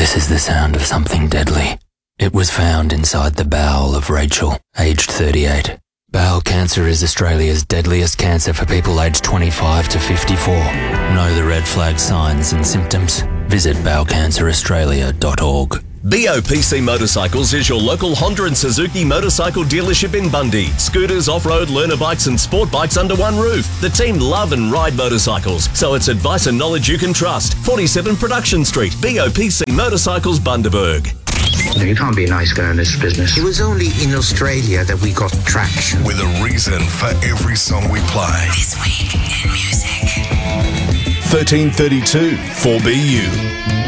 This is the sound of something deadly. It was found inside the bowel of Rachel, aged 38. Bowel cancer is Australia's deadliest cancer for people aged 25 to 54. Know the red flag signs and symptoms? Visit bowelcanceraustralia.org. BOPC Motorcycles is your local Honda and Suzuki motorcycle dealership in Bundy. Scooters, off-road, learner bikes and sport bikes under one roof. The team love and ride motorcycles, so it's advice and knowledge you can trust. 47 Production Street, BOPC Motorcycles, Bundaberg. You can't be a nice guy in this business. It was only in Australia that we got traction. With a reason for every song we play. This week in music. 1332 4BU.